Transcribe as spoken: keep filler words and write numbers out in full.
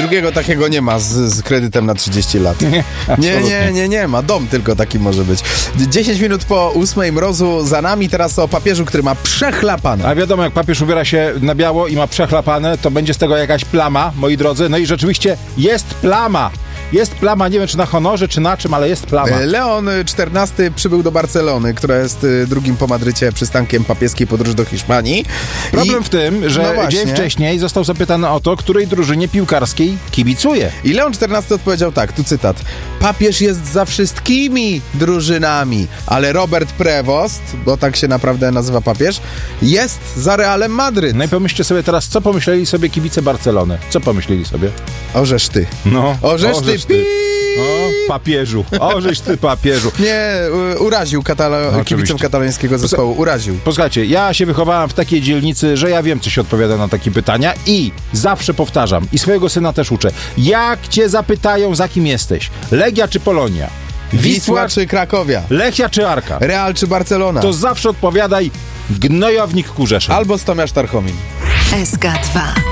drugiego takiego nie ma z, z kredytem na trzydzieści lat. Nie, nie, nie, nie, nie ma. Dom tylko taki może być. dziesięć minut po ósmej, mrozu za nami. Teraz o papieżu, który ma przechlapane. A wiadomo, jak papież ubiera się na biało i ma przechlapane, to będzie z tego jakaś plama, moi drodzy. No i rzeczywiście jest plama. Jest plama, nie wiem czy na honorze, czy na czym, ale jest plama. Leon czternasty przybył do Barcelony, która jest drugim po Madrycie przystankiem papieskiej podróży do Hiszpanii. Problem I... w tym, że no dzień wcześniej został zapytany o to, której drużynie piłkarskiej kibicuje. I Leon czternasty odpowiedział tak, tu cytat: papież jest za wszystkimi drużynami, ale Robert Prevost, bo tak się naprawdę nazywa papież, jest za Realem Madryt. No i pomyślcie sobie teraz, co pomyśleli sobie kibice Barcelony? Co pomyśleli sobie? Orzesz ty. No, Orzesz ty. ty. O, papieżu. Ożeś ty, papieżu. Nie, u, uraził katalo- no, kibicom katalońskiego zespołu. Uraził. Posłuchajcie, ja się wychowałem w takiej dzielnicy, że ja wiem, co się odpowiada na takie pytania i zawsze powtarzam, i swojego syna też uczę. Jak cię zapytają, za kim jesteś? Legia czy Polonia? Wisła, Wisła czy Krakowia? Lechia czy Arka? Real czy Barcelona? To zawsze odpowiadaj Gnojownik Kurzeszyn. Albo Stomiarz Tarchomin. S K dwa.